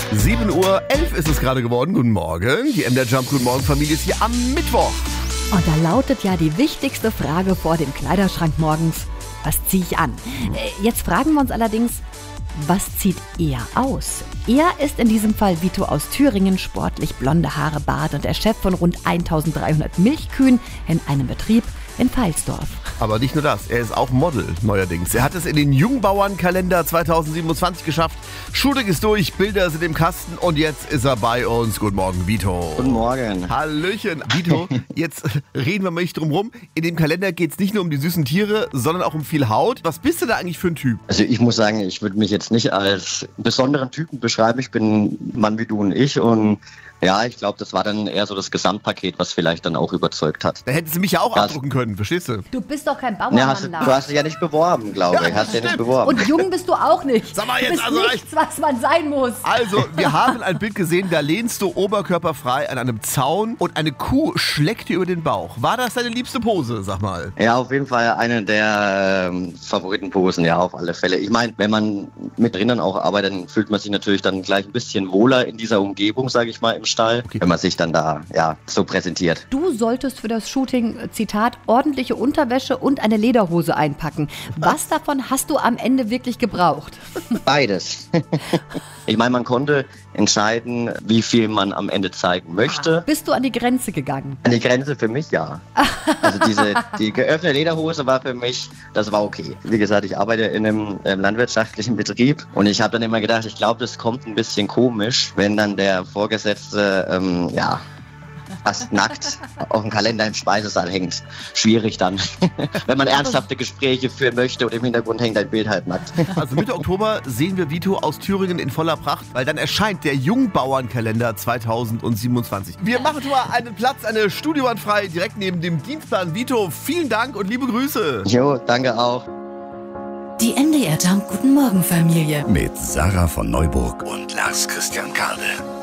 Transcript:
7:11 Uhr ist es gerade geworden. Guten Morgen. Die MDR Jump Guten Morgen Familie ist hier am Mittwoch. Und da lautet ja die wichtigste Frage vor dem Kleiderschrank morgens: Was ziehe ich an? Jetzt fragen wir uns allerdings, was zieht er aus? Er ist in diesem Fall Vito aus Thüringen, sportlich, blonde Haare, Bart und der Chef von rund 1300 Milchkühen in einem Betrieb in Veilsdorf. Aber nicht nur das, er ist auch Model neuerdings. Er hat es in den Jungbauernkalender 2027 geschafft. Shooting ist durch, Bilder sind im Kasten und jetzt ist er bei uns. Guten Morgen, Vito. Guten Morgen. Hallöchen. Vito, jetzt reden wir mal nicht drum rum. In dem Kalender geht es nicht nur um die süßen Tiere, sondern auch um viel Haut. Was bist du da eigentlich für ein Typ? Also ich muss sagen, ich würde mich jetzt nicht als besonderen Typen beschreiben. Ich bin ein Mann wie du und ich und ja, ich glaube, das war dann eher so das Gesamtpaket, was vielleicht dann auch überzeugt hat. Da hättest du mich ja auch abdrucken können, verstehst du? Du bist doch kein Bauernmann. Du hast dich ja nicht beworben, glaube ich. Hast dich ja nicht beworben. Und jung bist du auch nicht. Sag mal Du jetzt bist also nichts, was man sein muss. Also, wir haben ein Bild gesehen, da lehnst du oberkörperfrei an einem Zaun und eine Kuh schlägt dir über den Bauch. War das deine liebste Pose, sag mal? Ja, auf jeden Fall eine der Favoritenposen, ja, auf alle Fälle. Ich meine, wenn man mit Rindern auch arbeitet, dann fühlt man sich natürlich dann gleich ein bisschen wohler in dieser Umgebung, sage ich mal, im Stall, wenn man sich dann da, ja, so präsentiert. Du solltest für das Shooting, Zitat, ordentliche Unterwäsche und eine Lederhose einpacken. Was davon hast du am Ende wirklich gebraucht? Beides. Ich meine, man konnte entscheiden, wie viel man am Ende zeigen möchte. Bist du an die Grenze gegangen? An die Grenze für mich, ja. Also die geöffnete Lederhose war für mich, das war okay. Wie gesagt, ich arbeite in einem landwirtschaftlichen Betrieb und ich habe dann immer gedacht, ich glaube, das kommt ein bisschen komisch, wenn dann der Vorgesetzte, fast nackt auf dem Kalender im Speisesaal hängt. Schwierig dann, wenn man ernsthafte Gespräche führen möchte und im Hintergrund hängt ein Bild halt nackt. Also Mitte Oktober sehen wir Vito aus Thüringen in voller Pracht, weil dann erscheint der Jungbauernkalender 2027. Wir machen schon mal einen Platz, eine Studiowand frei, direkt neben dem Dienstplan. Vito, vielen Dank und liebe Grüße. Jo, danke auch. Die MDR Jump Guten Morgen Familie. Mit Sarah von Neuburg und Lars Christian Kade.